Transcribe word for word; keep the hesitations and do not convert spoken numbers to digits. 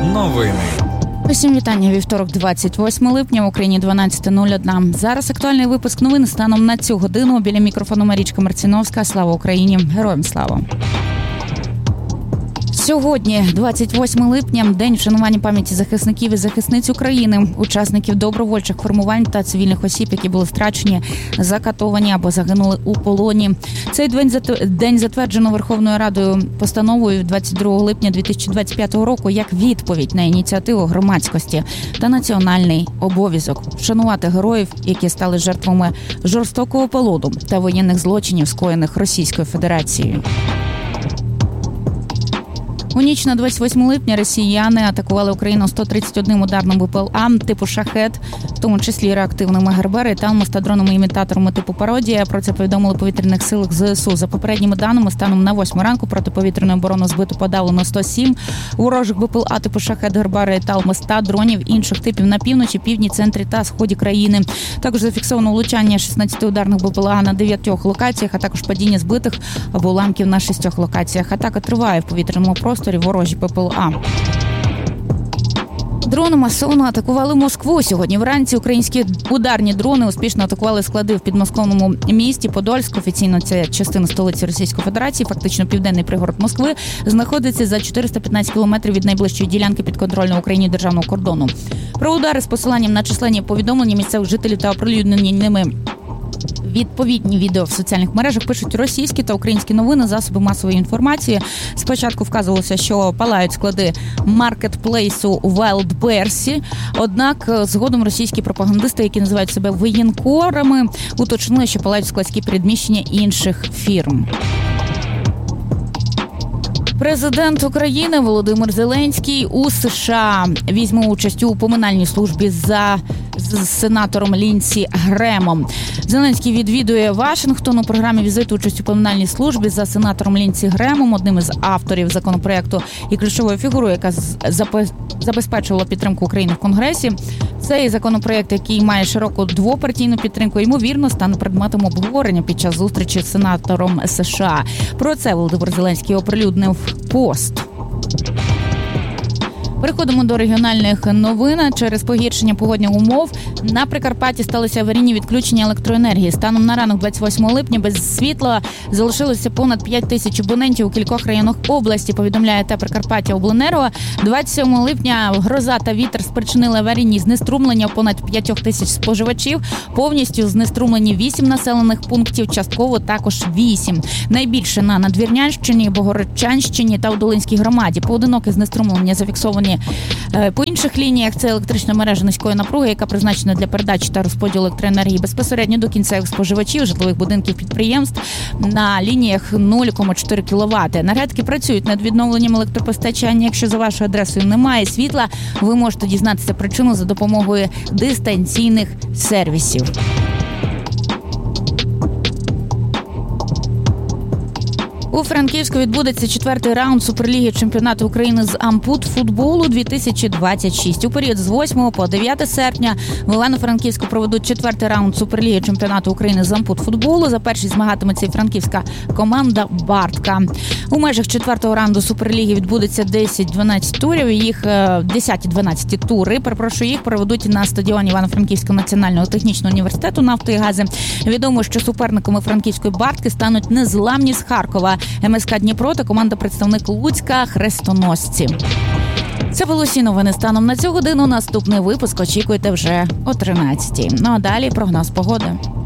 Новини. Усім вітання. Вівторок, двадцять восьмого липня, в Україні дванадцяте нуль один. Зараз актуальний випуск новин станом на цю годину. Біля мікрофону Марічка Марціновська. Слава Україні! Героям слава! Сьогодні, двадцять восьмого липня, день вшанування пам'яті захисників і захисниць України, учасників добровольчих формувань та цивільних осіб, які були страчені, закатовані або загинули у полоні. Цей день затверджено Верховною Радою постановою двадцять другого липня дві тисячі двадцять п'ятого року як відповідь на ініціативу громадськості та національний обов'язок вшанувати героїв, які стали жертвами жорстокого полону та воєнних злочинів, скоєних Російською Федерацією. У ніч на двадцять восьмого липня росіяни атакували Україну сто тридцять одним ударним БПЛА типу «Шахед», в тому числі реактивними «Гербери» та мостодронами-імітаторами типу «Пародія». Про це повідомили в повітряних силах ЗСУ. За попередніми даними, станом на восьму ранку протиповітряну оборону збито подавлено сто сім ворожих БПЛА типу «Шахед», «Гербери» та «Алмаста», дронів інших типів на півночі, півдні, центрі та сході країни. Також зафіксовано влучання шістнадцяти ударних БПЛА на дев'ятьох локаціях, а також падіння збитих або уламків на шістьох локаціях. Атака триває в повітряному просторі. Ворожі ППЛА. Дрони масово атакували Москву. Сьогодні вранці українські ударні дрони успішно атакували склади в підмосковному місті Подольськ. Офіційно це частина столиці Російської Федерації, фактично південний пригород Москви, знаходиться за чотириста п'ятнадцять кілометрів від найближчої ділянки підконтрольного Україні державного кордону. Про удари з посиланням на численні повідомлення місцевих жителів та оприлюднені ними відповідні відео в соціальних мережах пишуть російські та українські новини, засоби масової інформації. Спочатку вказувалося, що палають склади маркетплейсу Wildberries, однак згодом російські пропагандисти, які називають себе воєнкорами, уточнили, що палають складські переміщення інших фірм. Президент України Володимир Зеленський у США візьме участь у поминальній службі за з сенатором Лінсі Гремом. Зеленський відвідує Вашингтон. У програмі візиту участь у поминальній службі за сенатором Лінсі Гремом, одним із авторів законопроекту і ключовою фігурою, яка забезпечувала підтримку України в Конгресі. Цей законопроект, який має широку двопартійну підтримку, ймовірно, стане предметом обговорення під час зустрічі з сенатором США. Про це Володимир Зеленський оприлюднив пост. Переходимо до регіональних новин. Через погіршення погодних умов на Прикарпатті сталося аварійні відключення електроенергії. Станом на ранок двадцять восьмого липня без світла залишилося понад п'ять тисяч абонентів у кількох районах області, повідомляє ТЕ Прикарпаття Обленерго. двадцять сьомого липня гроза та вітер спричинили аварійні знеструмлення понад п'ять тисяч споживачів. Повністю знеструмлені вісім населених пунктів, частково також вісім. Найбільше на Надвірнянщині, Богородчанщині та у Долинській громаді. Поодиноке знеструмлення зафіксовані по інших лініях. Це електрична мережа низької напруги, яка призначена для передачі та розподілу електроенергії безпосередньо до кінцевих споживачів, житлових будинків, підприємств на лініях нуль цілих чотири кіловата. Енергетики працюють над відновленням електропостачання. Якщо за вашою адресою немає світла, ви можете дізнатися причину за допомогою дистанційних сервісів. У Франківську відбудеться четвертий раунд Суперліги чемпіонату України з ампут-футболу дві тисячі двадцять шість. У період з восьмого по дев'яте серпня в Івано-Франківську проведуть четвертий раунд Суперліги чемпіонату України з ампут-футболу. За перший змагатиметься і франківська команда «Бартка». У межах четвертого раунду Суперліги відбудеться десять-дванадцять турів. Їх десять-дванадцять тури, перепрошую, їх проведуть на стадіоні Івано-Франківського національного технічного університету «Нафти і гази». Відомо, що суперниками франківської «Бартки» стануть незламні з Харкова ем ес ка Дніпро та команда-представник Луцька «Хрестоносці». Це були всі новини станом на цю годину. Наступний випуск очікуйте вже о тринадцятій. Ну а далі прогноз погоди.